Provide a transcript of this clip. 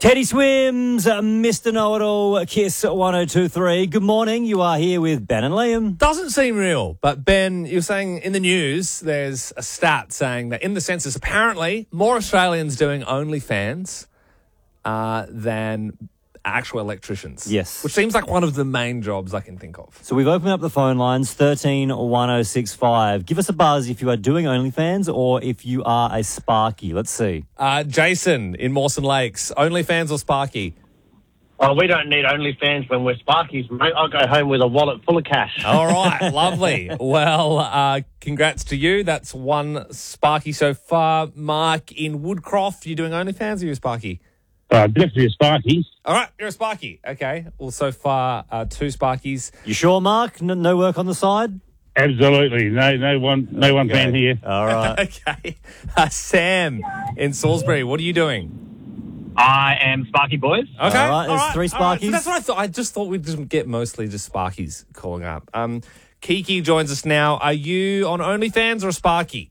Teddy Swims, Mr. Know-It-All, Kiss 102.3. Good morning. You are here with Ben and Liam. Doesn't seem real, but Ben, you're saying in the news there's a stat saying that in the census, apparently more Australians doing OnlyFans than actual electricians. Yes. Which seems like one of the main jobs I can think of. So we've opened up the phone lines, 131065. Give us a buzz if you are doing OnlyFans or if you are a Sparky. Let's see. Jason in Mawson Lakes, OnlyFans or Sparky? Oh, we don't need OnlyFans when we're Sparkies, mate. I'll go home with a wallet full of cash. All right, lovely. Well, congrats to you. That's one Sparky so far. Mark in Woodcroft, you doing OnlyFans or you a Sparky? Definitely a Sparky. All right, you're a Sparky. Okay. Well, so far, two Sparkies. You sure, Mark? No work on the side? Absolutely. No one fan here. All right. Okay. Sam in Salisbury, what are you doing? I am Sparky Boys. Okay. All right, there's three all right. Sparkies. So that's what I thought. I just thought we'd just get mostly just Sparkies calling up. Kiki joins us now. Are you on OnlyFans or a Sparky?